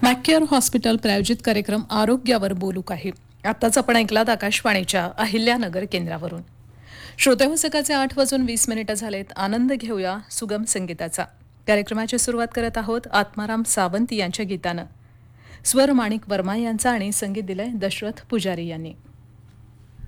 McCare hospital प्रायोजित कार्यक्रम आरोग्यावर बोलू काही. आताच आपण ऐकलात आकाशवाणीच्या अहिल्यानगर केंद्रावरून. श्रोतेहो, सकाळचे 8:20 झालेत. आनंद घेऊया सुगम संगीताचा. कार्यक्रमाची सुरुवात करत आहोत आत्माराम सावंत यांच्या गीतानं. स्वर माणिक वर्मा यांचा आणि संगीत दिलंय दशरथ पुजारी यांनी.